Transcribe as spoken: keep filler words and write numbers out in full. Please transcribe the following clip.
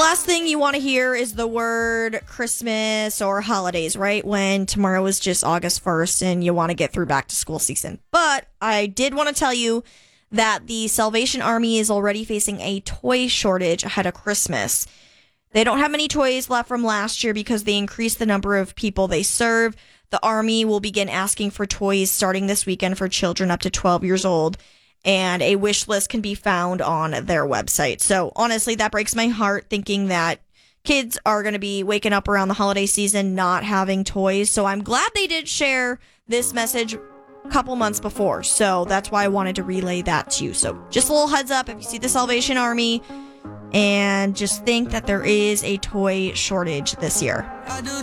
last thing you want to hear is the word Christmas or holidays, right? When tomorrow is just August first and you want to get through back to school season. But I did want to tell you that the Salvation Army is already facing a toy shortage ahead of Christmas. They don't have many toys left from last year because they increased the number of people they serve. The Army will begin asking for toys starting this weekend for children up to twelve years old. And a wish list can be found on their website. So honestly, that breaks my heart thinking that kids are going to be waking up around the holiday season not having toys. So I'm glad they did share this message a couple months before. So that's why I wanted to relay that to you. So just a little heads up if you see the Salvation Army and just think that there is a toy shortage this year.